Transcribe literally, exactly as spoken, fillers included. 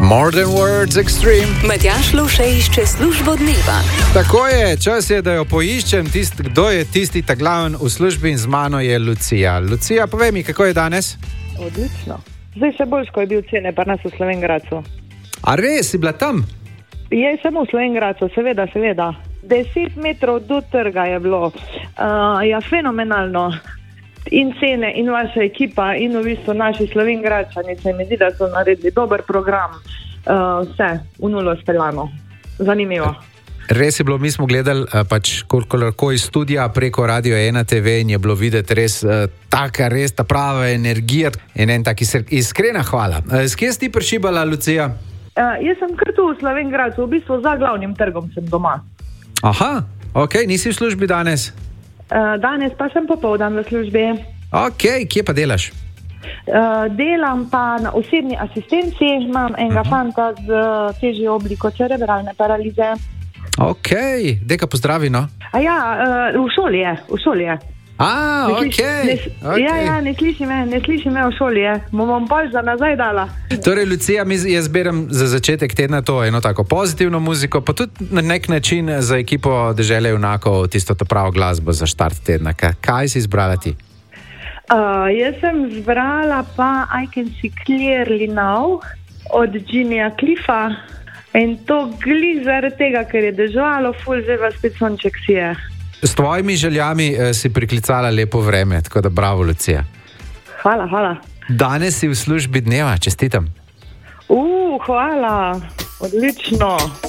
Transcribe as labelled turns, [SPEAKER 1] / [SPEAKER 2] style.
[SPEAKER 1] More Than Words Extreme.
[SPEAKER 2] Matjaž Lovše išče službo dneva.
[SPEAKER 1] Tako je, čas je, da jo poiščem. Tist, kdo je tisti ta glaven v službi in z mano je Lucija. Lucija, povej mi, kako je danes?
[SPEAKER 3] Odlično. Zdaj še boljš, ko je bil cene pa nas v Slovenj Gradcu.
[SPEAKER 1] A res, si bila tam?
[SPEAKER 3] Je samo v Slovenj Gradcu, seveda, seveda. Deset metrov do trga je bilo. Uh, ja, fenomenalno. In cene, in vaša ekipa, in v bistvu naši Slovenj Gradčani, se mi zdi, da so naredili dober program. Uh, vse, v nulo speljano. Zanimivo.
[SPEAKER 1] Res je bilo, mi smo gledali pač koliko iz studija preko Radio ena te ve in je bilo videti res uh, taka, res ta prava energija in en tak iskrena hvala. Uh, s kje si ti prišibala, Lucija?
[SPEAKER 3] Uh, jaz sem kar tu v Slovenj Gradcu, v bistvu za glavnim trgom sem doma.
[SPEAKER 1] Aha, ok, nisi v službi danes?
[SPEAKER 3] Uh, danes pa sem popoldan v službi.
[SPEAKER 1] Ok, kje pa delaš?
[SPEAKER 3] Uh, delam pa na osebni asistenci, imam enega uh-huh. fanta z uh, težjo obliko cerebralne paralize.
[SPEAKER 1] Ok, deka pozdravi, no.
[SPEAKER 3] A ja, uh, v šoli je, v šoli je.
[SPEAKER 1] A,
[SPEAKER 3] ne
[SPEAKER 1] ok.
[SPEAKER 3] Ne,
[SPEAKER 1] okay.
[SPEAKER 3] Ja, ja, ne sliši me, ne sliši me v šoli je. Bom bolj za nazaj dala.
[SPEAKER 1] Torej, Lucija, jaz zberem za začetek tedna to eno tako pozitivno muziko, pa tudi na nek način za ekipo Dežele junakov tisto to pravo glasbo za štart tedna. Kaj si izbrala ti?
[SPEAKER 3] Uh, jaz sem zbrala pa I Can See Clearly Now od Jimmyja Cliffa in to glih zaradi tega, ker je deževalo, ful zdaj pa spet sonček sije.
[SPEAKER 1] S tvojimi željami eh, si priklicala lepo vreme, tako da bravo, Lucija.
[SPEAKER 3] Hvala, hvala.
[SPEAKER 1] Danes si v službi dneva, čestitam.
[SPEAKER 3] Uh, hvala, odlično.